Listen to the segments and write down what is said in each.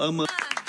أمر.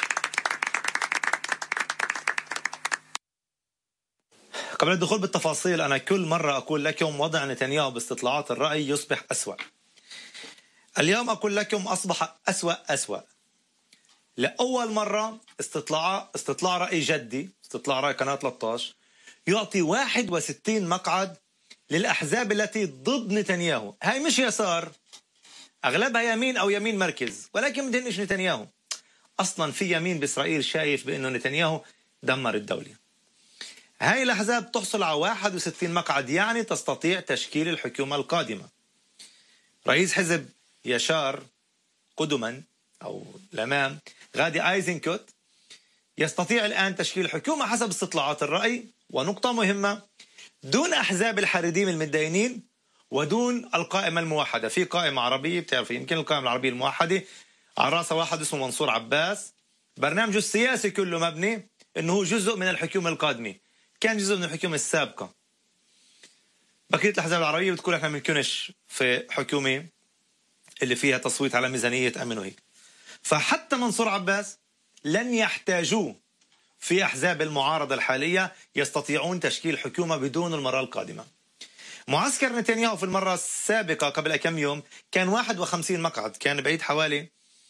قبل الدخول بالتفاصيل، أنا كل مرة أقول لكم وضع نتنياهو باستطلاعات الرأي يصبح أسوأ. اليوم أقول لكم أصبح أسوأ. لأول مرة استطلاع رأي جدي، استطلاع رأي قناة 13 يعطي 61 مقعد للأحزاب التي ضد نتنياهو. هاي مش يسار، أغلبها يمين أو يمين مركز، ولكن بدهنش نتنياهو. أصلا في يمين بإسرائيل شايف بأنه نتنياهو دمر الدولة. هاي الأحزاب تحصل على 61 مقعد، يعني تستطيع تشكيل الحكومة القادمة. رئيس حزب يشار قدما أو الأمام غادي أيزنكوت يستطيع الآن تشكيل حكومة حسب استطلاعات الرأي، ونقطة مهمة، دون أحزاب الحريديم المتدينين ودون القائمة الموحدة. في قائمة عربية بتعرفي، يمكن القائمة العربية الموحدة على رأسها واحد اسمه منصور عباس، برنامجه السياسي كله مبني انه هو جزء من الحكومة القادمة، كان جزء من الحكومة السابقة. بقية الأحزاب العربية بتقول احنا بنكونش في حكومة اللي فيها تصويت على ميزانية أمن وهيك. فحتى منصور عباس لن يحتاجوه في أحزاب المعارضة الحالية، يستطيعون تشكيل حكومة بدون المرة القادمة. معسكر نتنياهو في المرة السابقة قبل كم يوم كان 51 مقعد، كان بعيد حوالي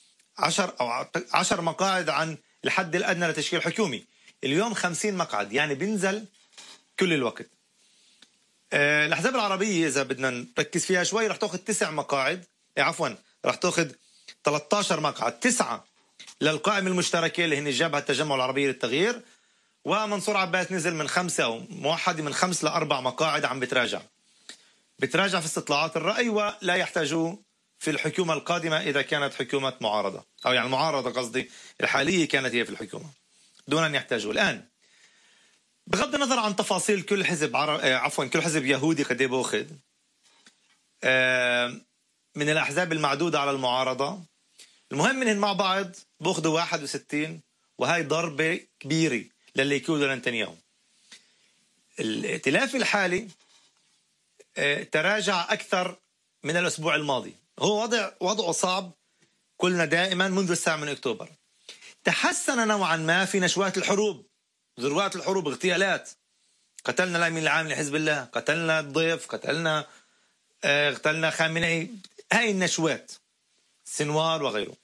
10 مقاعد عن الحد الأدنى لتشكيل حكومي. اليوم 50 مقعد، يعني بينزل كل الوقت. الأحزاب العربية إذا بدنا نركز فيها شوي رح تأخذ 9 مقاعد، رح تأخذ 13 مقعد، 9 للقائمة المشتركة اللي هن الجبهة التجمع العربية للتغيير، ومنصور عباس نزل من 5 أو موحدة من 5 ل4 مقاعد، عم بتراجع في استطلاعات الرأي، ولا يحتاجوا في الحكومة القادمة إذا كانت حكومة معارضة، أو يعني المعارضة قصدي الحالية كانت هي في الحكومة، دون أن يحتاجوا. الآن بغض النظر عن تفاصيل كل حزب كل حزب يهودي قد باخذ من الأحزاب المعدودة على المعارضة، المهم إنهم مع بعض باخذوا 61، وهي ضربة كبيرة للي يكون نتنياهو. الائتلاف الحالي تراجع أكثر من الأسبوع الماضي، هو وضعه صعب، قلنا دائما منذ الساعة من أكتوبر. تحسن نوعا ما في نشوات الحروب، ذروات الحروب، اغتيالات، قتلنا الأمين العام لحزب الله، قتلنا الضيف، قتلنا خامنئي، هاي النشوات، سنوار وغيره.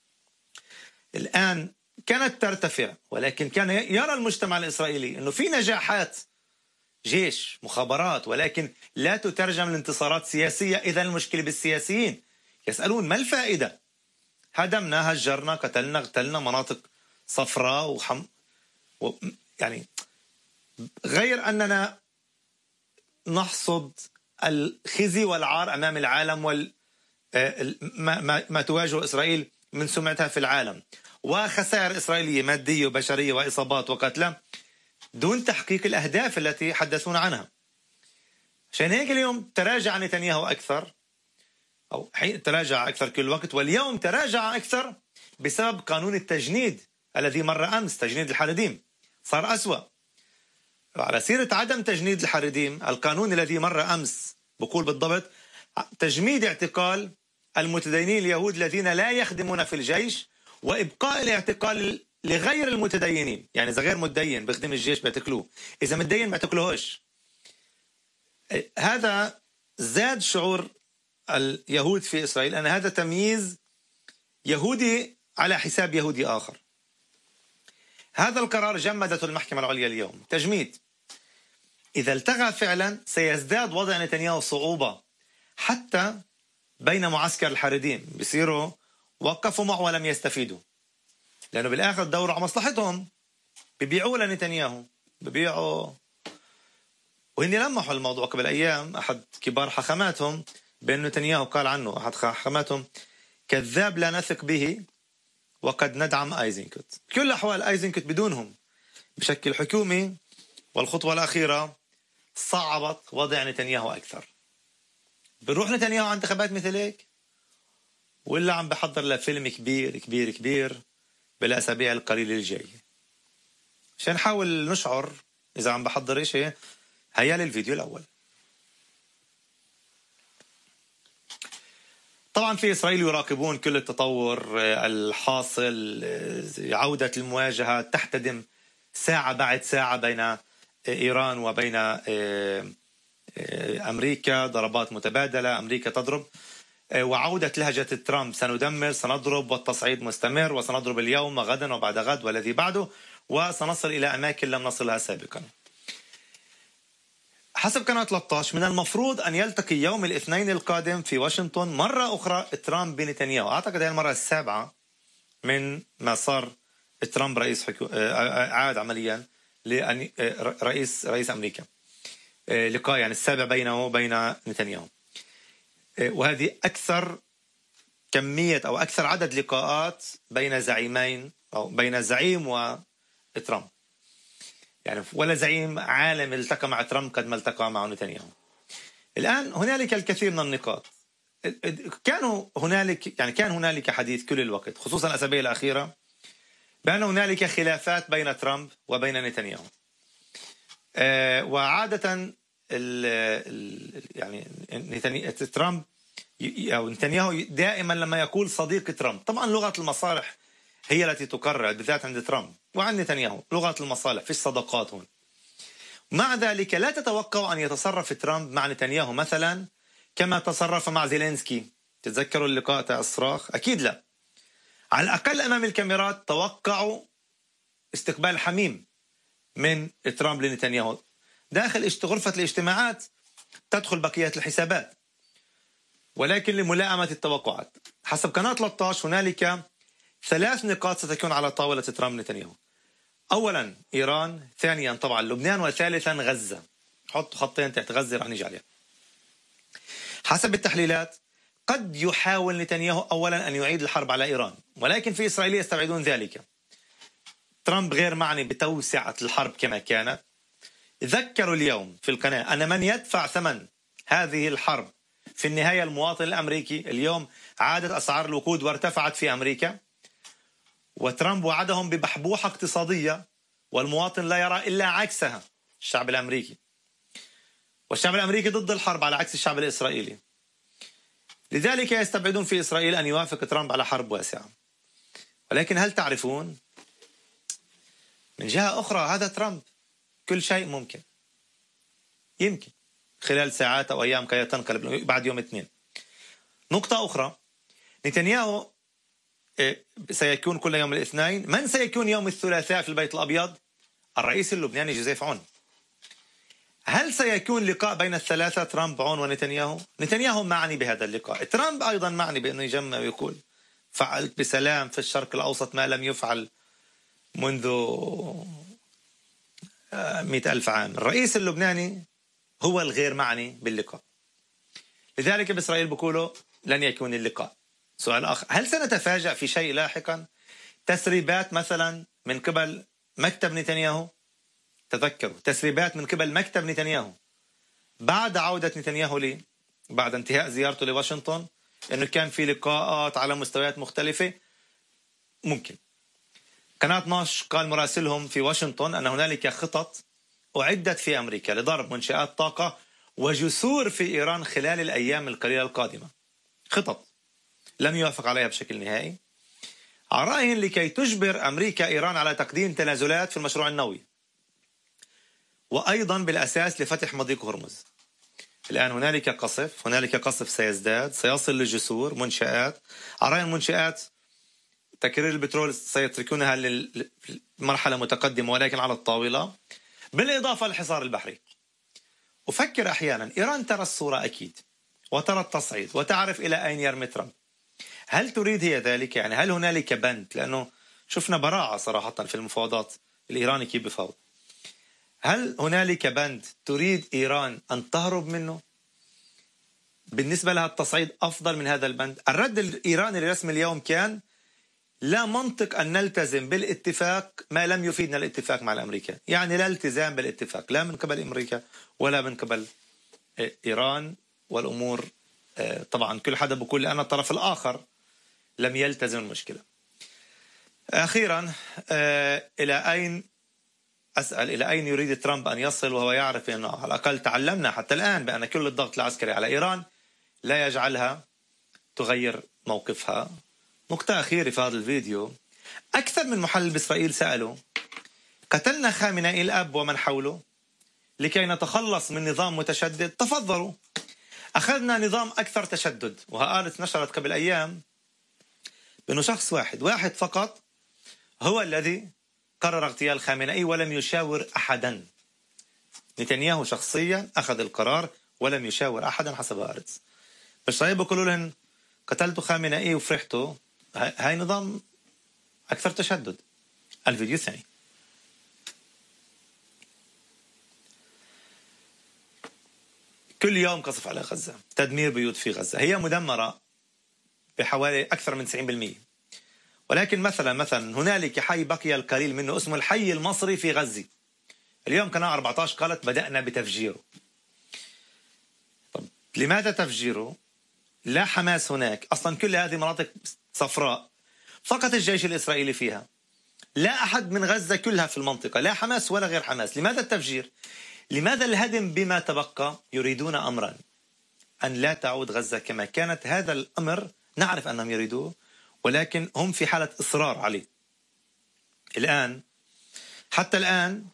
الآن كانت ترتفع، ولكن كان يرى المجتمع الإسرائيلي أنه في نجاحات جيش مخابرات، ولكن لا تترجم لانتصارات سياسية. إذا المشكلة بالسياسيين، يسألون ما الفائدة؟ هدمنا، هجرنا، قتلنا، اغتلنا مناطق صفراء يعني غير أننا نحصد الخزي والعار أمام العالم ما تواجه إسرائيل من سمعتها في العالم، وخسائر إسرائيلية مادية وبشرية وإصابات وقتلى دون تحقيق الأهداف التي حدثونا عنها. عشان هيك اليوم تراجع نتنياهو أكثر، أو تراجع أكثر كل وقت، واليوم تراجع أكثر بسبب قانون التجنيد الذي مر أمس، تجنيد الحريديم صار أسوأ. على سيرة عدم تجنيد الحريديم، القانون الذي مر أمس بقول بالضبط تجميد اعتقال المتدينين اليهود الذين لا يخدمون في الجيش، وإبقاء الاعتقال لغير المتدينين. يعني إذا غير متدين بيخدم الجيش بيعتقلوه، إذا متدين ما يعتقلوهوش. هذا زاد شعور اليهود في إسرائيل أن هذا تمييز يهودي على حساب يهودي آخر. هذا القرار جمدته المحكمة العليا اليوم، تجميد. إذا التغى فعلا سيزداد وضع نتنياهو صعوبة، حتى بين معسكر الحريديم بيصيروا وقفوا معه ولم يستفيدوا، لأنه بالآخر دوروا على مصلحتهم، ببيعوا لنتنياهو، ببيعوا. وهن لمحوا الموضوع قبل أيام، أحد كبار حكماتهم بأن نتنياهو قال عنه أحد حكماتهم كذاب لا نثق به وقد ندعم أيزنكوت. كل الأحوال أيزنكوت بدونهم بشكل حكومي، والخطوة الأخيرة صعبت وضع نتنياهو أكثر. بروح نتنياهو عن انتخابات مثل هيك، ولا عم بحضر لفيلم كبير كبير كبير بالأسابيع القليلة الجاية؟ عشان نحاول نشعر إذا عم بحضر شيء، هيا للفيديو الأول. طبعا في إسرائيل يراقبون كل التطور الحاصل، عودة المواجهة تحتدم ساعة بعد ساعة بين إيران وبين أمريكا، ضربات متبادلة، أمريكا تضرب، وعودة لهجة ترامب سندمر، سنضرب، والتصعيد مستمر، وسنضرب اليوم وغدا وبعد غد والذي بعده، وسنصل إلى أماكن لم نصلها سابقا. حسب قناة 13 من المفروض أن يلتقي يوم الاثنين القادم في واشنطن مرة أخرى ترامب بنتنياهو. أعتقد هي المرة السابعة من ما صار ترامب عاد عمليا رئيس أمريكا، لقاء يعني السابع بينه وبين نتنياهو، وهذه أكثر كمية أو أكثر عدد لقاءات بين زعيمين أو بين زعيم وترامب. يعني ولا زعيم عالم التقى مع ترامب قد ما التقى مع نتنياهو. الآن هنالك الكثير من النقاط. كان هنالك حديث كل الوقت خصوصا الأسابيع الأخيرة بأن هنالك خلافات بين ترامب وبين نتنياهو. وعادة يعني ترامب أو نتنياهو دائما لما يقول صديق ترامب، طبعا لغة المصالح هي التي تقرر بالذات عند ترامب وعند نتنياهو، لغة المصالح في الصداقات هون. مع ذلك لا تتوقع أن يتصرف ترامب مع نتنياهو مثلا كما تصرف مع زيلينسكي. تتذكروا اللقاء تاع الصراخ؟ أكيد لا. على الأقل أمام الكاميرات توقعوا استقبال حميم من ترامب لنتنياهو. داخل غرفة الاجتماعات تدخل بقية الحسابات، ولكن لملائمة التوقعات حسب قناة 13 هنالك 3 نقاط ستكون على طاولة ترامب نتنياهو. أولا إيران، ثانيا طبعا لبنان، وثالثا غزة. حط خطين تحت غزة رح نيجي عليها. حسب التحليلات قد يحاول نتنياهو أولا أن يعيد الحرب على إيران، ولكن في إسرائيل يستبعدون ذلك. ترامب غير معني بتوسعة الحرب كما كانت. ذكروا اليوم في القناة أن من يدفع ثمن هذه الحرب في النهاية المواطن الأمريكي. اليوم عادت أسعار الوقود وارتفعت في أمريكا، وترامب وعدهم ببحبوحة اقتصادية والمواطن لا يرى إلا عكسها، الشعب الأمريكي. والشعب الأمريكي ضد الحرب على عكس الشعب الإسرائيلي. لذلك يستبعدون في إسرائيل أن يوافق ترامب على حرب واسعة. ولكن هل تعرفون من جهة أخرى هذا ترامب كل شيء ممكن، يمكن خلال ساعات أو أيام كي تنقلب بعد يوم الاثنين. نقطة أخرى، نتنياهو سيكون كل يوم الاثنين. من سيكون يوم الثلاثاء في البيت الأبيض؟ الرئيس اللبناني جوزيف عون. هل سيكون لقاء بين الثلاثة ترامب عون ونتنياهو؟ نتنياهو معني بهذا اللقاء، ترامب أيضا معني بأنه يجمع ويقول فعلت بسلام في الشرق الأوسط ما لم يفعل منذ 100,000 عام. الرئيس اللبناني هو الغير معني باللقاء. لذلك بإسرائيل بيقولوا لن يكون اللقاء. سؤال آخر، هل سنتفاجأ في شيء لاحقا؟ تسريبات مثلا من قبل مكتب نتنياهو. تذكروا تسريبات من قبل مكتب نتنياهو بعد عودة نتنياهو بعد انتهاء زيارته لواشنطن انه كان في لقاءات على مستويات مختلفة. ممكن قناة 12 قال مراسلهم في واشنطن أن هنالك خطط أعدت في أمريكا لضرب منشآت طاقة وجسور في إيران خلال الأيام القليلة القادمة. خطط لم يوافق عليها بشكل نهائي، على رأيهم لكي تجبر أمريكا إيران على تقديم تنازلات في المشروع النووي، وأيضا بالأساس لفتح مضيق هرمز. الآن هنالك قصف سيزداد، سيصل لجسور منشآت. على رأي المنشآت تكرير البترول سيتركونها لمرحلة متقدمة ولكن على الطاولة، بالإضافة للحصار البحري. أفكر أحيانا إيران ترى الصورة أكيد وترى التصعيد وتعرف إلى أين يرمي ترامب. هل تريد هي ذلك؟ يعني هل هنالك بند؟ لأنه شفنا براعة صراحة في المفاوضات، الإيراني كيف بفاوض. هل هنالك بند تريد إيران أن تهرب منه؟ بالنسبة لها التصعيد أفضل من هذا البند. الرد الإيراني لرسم اليوم كان لا منطق أن نلتزم بالاتفاق ما لم يفيدنا الاتفاق مع الأمريكان. يعني لا التزام بالاتفاق لا من قبل أمريكا ولا من قبل إيران. والأمور طبعا كل حدا بيقول لأن الطرف الآخر لم يلتزم المشكلة. أخيرا إلى أين يريد ترامب أن يصل وهو يعرف أنه على الأقل تعلمنا حتى الآن بأن كل الضغط العسكري على إيران لا يجعلها تغير موقفها. نقطة أخيرة في هذا الفيديو، أكثر من محلل بإسرائيل سألوا: قتلنا خامنئي الأب ومن حوله لكي نتخلص من نظام متشدد، تفضلوا أخذنا نظام أكثر تشدد. وهآلت نشرت قبل أيام بأنه شخص واحد فقط هو الذي قرر اغتيال خامنئي ولم يشاور أحدا. نتنياهو شخصيا أخذ القرار ولم يشاور أحدا حسب هارتز. فالشباب بيقولوا لهم قتلتوا خامنئي وفرحتوا، هاي نظام أكثر تشدد. الفيديو الثاني. كل يوم قصف على غزة، تدمير بيوت في غزة، هي مدمرة بحوالي أكثر من 90%. ولكن مثلا هنالك حي بقي القليل منه اسمه الحي المصري في غزة. اليوم قناة 14 قالت بدأنا بتفجيره. طب لماذا تفجيره؟ لا حماس هناك، أصلا كل هذه مناطق صفراء، فقط الجيش الإسرائيلي فيها، لا أحد من غزة كلها في المنطقة، لا حماس ولا غير حماس. لماذا التفجير؟ لماذا الهدم بما تبقى؟ يريدون أمرا: أن لا تعود غزة كما كانت. هذا الأمر نعرف أنهم يريدوه، ولكن هم في حالة إصرار عليه. حتى الآن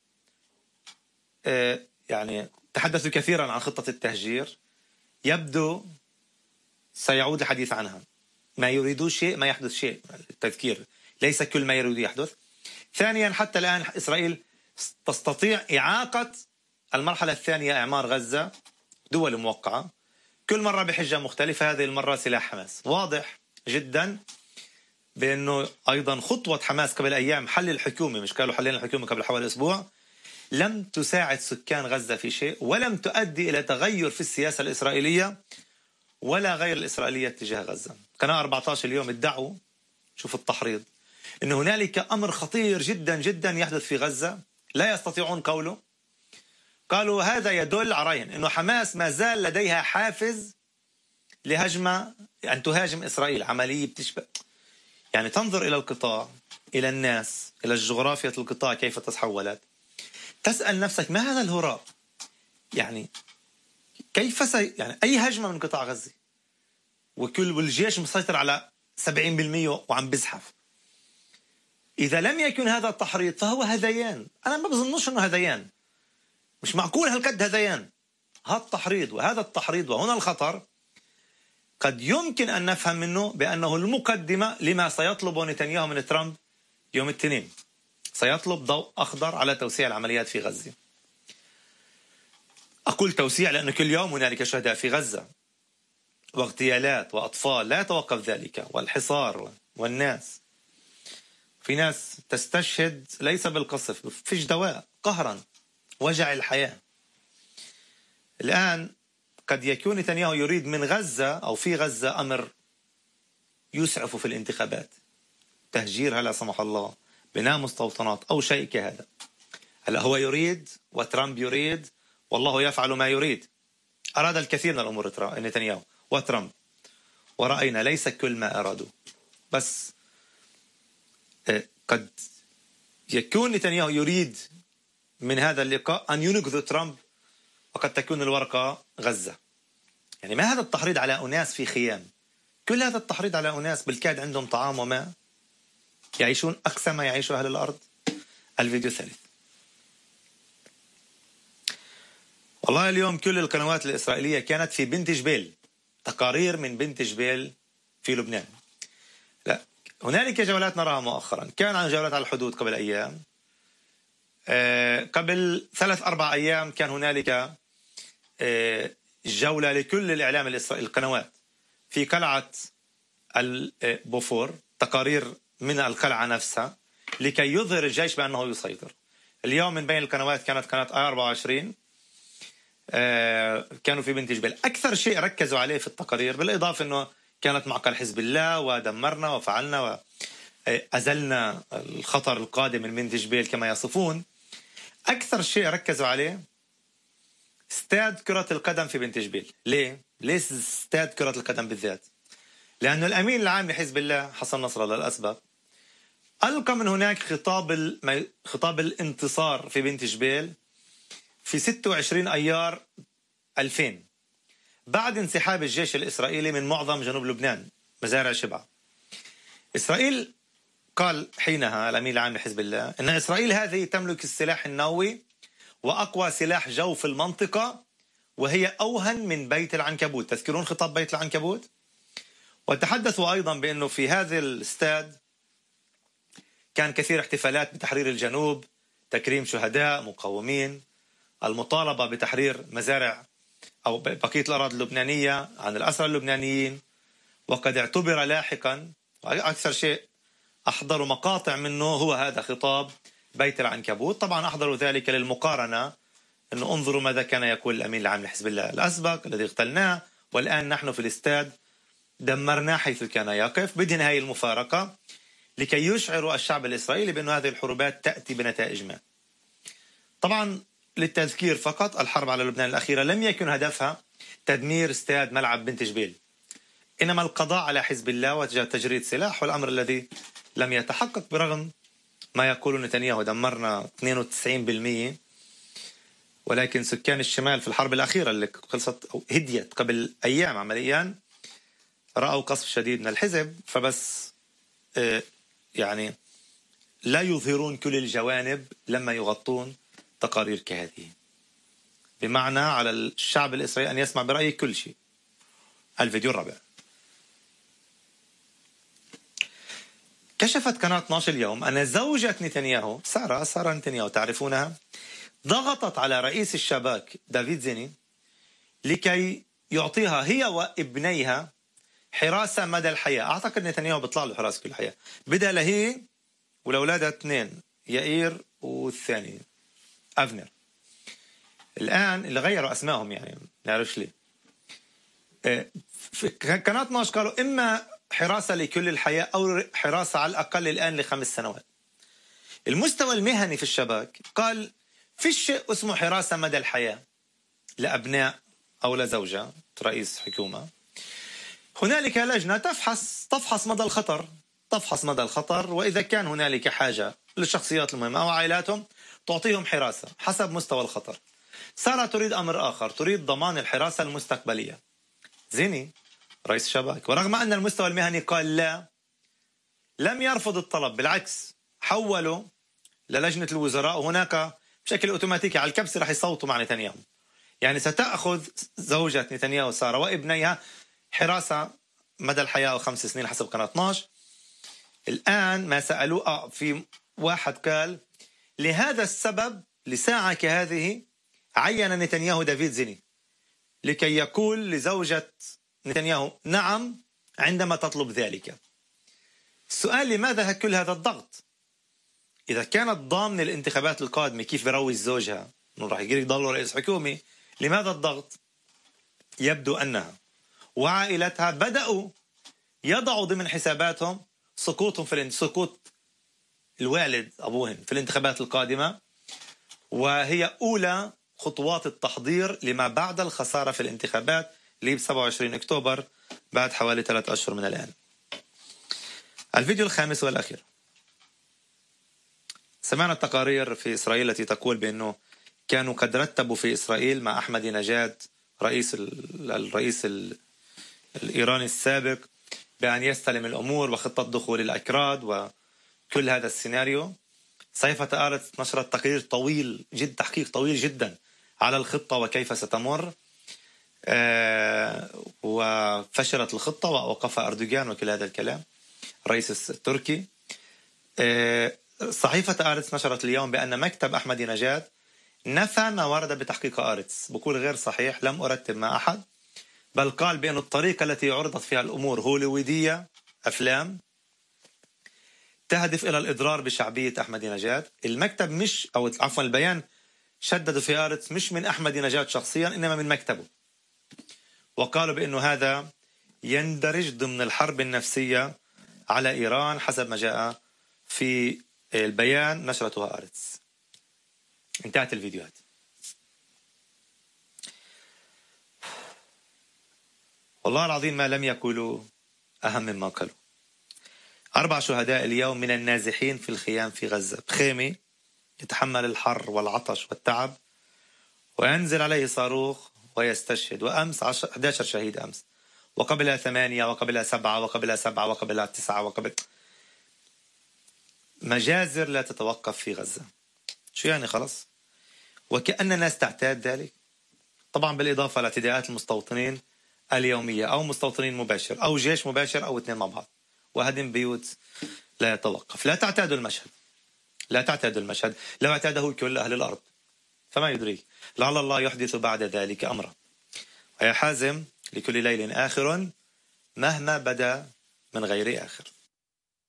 يعني تحدثوا كثيرا عن خطة التهجير، يبدو سيعود الحديث عنها. ما يريدوا شيء ما يحدث شيء، التذكير ليس كل ما يريد يحدث. ثانيا، حتى الآن إسرائيل تستطيع إعاقة المرحلة الثانية، إعمار غزة، دول موقعة، كل مرة بحجة مختلفة. هذه المرة سلاح حماس. واضح جدا بأنه أيضا خطوة حماس قبل أيام، حل الحكومة، مش قالوا حلين الحكومة قبل حوالي أسبوع، لم تساعد سكان غزة في شيء، ولم تؤدي إلى تغير في السياسة الإسرائيلية ولا غير الإسرائيلية تجاه غزة. قناة 14 اليوم ادعوا، شوف التحريض، أن هنالك أمر خطير جدا جدا يحدث في غزة لا يستطيعون قوله. قالوا هذا يدل عريان أنه حماس ما زال لديها حافز لهجمة، أن تهاجم إسرائيل. عملية بتشبه، يعني تنظر إلى القطاع، إلى الناس، إلى الجغرافيا القطاع كيف تحولت، تسأل نفسك ما هذا الهراء؟ يعني كيف يعني أي هجمة من قطاع غزة والجيش مسيطر على 70% وعم بزحف. إذا لم يكن هذا التحريض فهو هذيان. أنا ما بظنش أنه هذيان، مش معقول هالقد هذيان. هذا التحريض وهذا التحريض، وهنا الخطر، قد يمكن أن نفهم منه بأنه المقدمة لما سيطلبه نتنياهو من ترامب يوم الاثنين. سيطلب ضوء أخضر على توسيع العمليات في غزة. أقول توسيع لأن كل يوم هنالك شهداء في غزة واغتيالات وأطفال، لا يتوقف ذلك، والحصار والناس. في ناس تستشهد ليس بالقصف، فيش دواء، قهرا، وجع الحياة. الآن قد يكون نتنياهو يريد من غزة أو في غزة أمر يسعف في الانتخابات، تهجيرها لا سمح الله، بناء مستوطنات أو شيء كهذا. هلا هو يريد وترامب يريد، والله يفعل ما يريد. أراد الكثير من الأمور نتنياهو وترامب، ورأينا ليس كل ما أرادوا. بس قد يكون نتنياهو يريد من هذا اللقاء أن ينقذ ترامب، وقد تكون الورقة غزة. يعني ما هذا التحريض على أناس في خيام؟ كل هذا التحريض على أناس بالكاد عندهم طعام وماء، يعيشون أقصى ما يعيش أهل الأرض. الفيديو الثالث. والله اليوم كل القنوات الإسرائيلية كانت في بنت جبيل، تقارير من بنت جبيل في لبنان. لا، هنالك جولات نراها مؤخرا، كان عن جولات على الحدود قبل أيام. قبل 3-4 أيام كان هنالك جولة لكل الإعلام الإسرائيلي، القنوات في قلعة البوفور، تقارير من القلعة نفسها لكي يظهر الجيش بأنه يسيطر. اليوم من بين القنوات كانت قناة آي 24، كانوا في بنت جبيل. أكثر شيء ركزوا عليه في التقارير، بالإضافة أنه كانت معقل حزب الله ودمرنا وفعلنا وأزلنا الخطر القادم من بنت جبيل كما يصفون، أكثر شيء ركزوا عليه استاد كرة القدم في بنت جبيل. ليه استاد كرة القدم بالذات؟ لأنه الأمين العام لحزب الله حسن نصر الله الأسبق ألقى من هناك خطاب الانتصار في بنت جبيل في 26 أيار 2000، بعد انسحاب الجيش الإسرائيلي من معظم جنوب لبنان مزارع شبعة. إسرائيل قال حينها الأمين العام لحزب الله أن إسرائيل هذه تملك السلاح النووي وأقوى سلاح جو في المنطقة، وهي أوهن من بيت العنكبوت. تذكرون خطاب بيت العنكبوت؟ وتحدثوا أيضا بأنه في هذا الاستاد كان كثير احتفالات بتحرير الجنوب، تكريم شهداء مقاومين، المطالبة بتحرير مزارع أو بقية الأراضي اللبنانية عن الأسرى اللبنانيين. وقد اعتبر لاحقا، أكثر شيء أحضروا مقاطع منه هو هذا خطاب بيت العنكبوت. طبعا أحضروا ذلك للمقارنة، أنه انظروا ماذا كان يقول الأمين العام لحزب الله الأسبق الذي اغتلناه، والآن نحن في الاستاد دمرناه حيث كان يقف. بدهن هذه المفارقة لكي يشعروا الشعب الإسرائيلي بأن هذه الحروبات تأتي بنتائج ما. طبعا للتذكير فقط، الحرب على لبنان الأخيرة لم يكن هدفها تدمير استاد ملعب بنت جبيل، إنما القضاء على حزب الله وتجريد سلاح، والأمر الذي لم يتحقق برغم ما يقول نتنياهو دمرنا 92%. ولكن سكان الشمال في الحرب الأخيرة اللي خلصت أو هديت قبل أيام عمليا رأوا قصف شديد من الحزب، فبس يعني لا يظهرون كل الجوانب لما يغطون تقارير كهذه، بمعنى على الشعب الإسرائيلي أن يسمع برأيه كل شيء. الفيديو الرابع. كشفت قناة 12 اليوم أن زوجة نتنياهو سارة نتنياهو تعرفونها، ضغطت على رئيس الشباك دافيد زيني لكي يعطيها هي وابنيها حراسة مدى الحياة. أعتقد نتنياهو بيطلع له حراسة كل الحياة، بدها لهي ولأولادها 2، يائير والثاني أفنر. الآن اللي غيروا أسمائهم يعني نعرفش ليه. في قناة 12 قالوا إما حراسة لكل الحياة أو حراسة على الأقل الآن ل5 سنوات. المستوى المهني في الشباك قال في شيء اسمه حراسة مدى الحياة لأبناء أو لزوجة رئيس حكومة. هنالك لجنة تفحص مدى الخطر، وإذا كان هنالك حاجة للشخصيات المهمة أو عائلاتهم تعطيهم حراسة حسب مستوى الخطر. سارة تريد أمر آخر، تريد ضمان الحراسة المستقبلية. زيني رئيس الشباك ورغم أن المستوى المهني قال لا، لم يرفض الطلب، بالعكس حولوا للجنة الوزراء، وهناك بشكل أوتوماتيكي على الكبسة رح يصوتوا مع نتنياهو. يعني ستأخذ زوجة نتنياهو سارة وابنيها حراسة مدى الحياة أو 5 سنين حسب قناة 12. الآن ما سألوه في واحد قال لهذا السبب لساعة كهذه عين نتنياهو دافيد زيني لكي يقول لزوجة نتنياهو نعم عندما تطلب ذلك. السؤال لماذا كل هذا الضغط؟ إذا كانت ضامن الانتخابات القادمة كيف بروج زوجها أنه راح يضل رئيس حكومي، لماذا الضغط؟ يبدو أنها وعائلتها بدأوا يضعوا ضمن حساباتهم سقوط الوالد أبوهن في الانتخابات القادمة، وهي أولى خطوات التحضير لما بعد الخسارة في الانتخابات اللي ب 27 أكتوبر بعد حوالي 3 أشهر من الآن. الفيديو الخامس والأخير. سمعنا التقارير في إسرائيل التي تقول بأنه كانوا قد رتبوا في إسرائيل مع أحمدي نجاد الرئيس الإيراني السابق بأن يستلم الأمور وخطة دخول الأكراد وكل هذا السيناريو. صحيفة آرتس نشرت تقرير تحقيق طويل جدا على الخطة وكيف ستمر، وفشلت الخطة وأوقفها أردوغان وكل هذا الكلام الرئيس التركي. صحيفة آرتس نشرت اليوم بأن مكتب أحمدي نجاد نفى ما ورد بتحقيق آرتس، بقول غير صحيح، لم أرتب مع أحد، بل قال بأن الطريقة التي عرضت فيها الأمور هوليوودية، أفلام تهدف إلى الإضرار بشعبية أحمدي نجاد. المكتب البيان شددوا في آرتس مش من أحمدي نجاد شخصيا إنما من مكتبه، وقالوا بأنه هذا يندرج ضمن الحرب النفسية على إيران حسب ما جاء في البيان نشرته آرتس. انتهت الفيديوهات. والله العظيم ما لم يقولوا أهم مما قالوا. 4 شهداء اليوم من النازحين في الخيام في غزة، بخيمة يتحمل الحر والعطش والتعب وينزل عليه صاروخ ويستشهد. وأمس 11 شهيد أمس، وقبلها 8 وقبلها 7 وقبلها 7 وقبلها 9 وقبل مجازر لا تتوقف في غزة. شو يعني خلص؟ وكأن الناس تعتاد ذلك. طبعا بالإضافة لاعتداءات المستوطنين اليومية، أو مستوطنين مباشر أو جيش مباشر أو اثنين مع بعض، وهدم بيوت لا يتوقف. لا تعتادوا المشهد، لا تعتادوا المشهد. لو اعتاده كل أهل الأرض فما يدريك، لعل الله يحدث بعد ذلك أمرا. ويا حازم، لكل ليل آخر مهما بدا من غير آخر.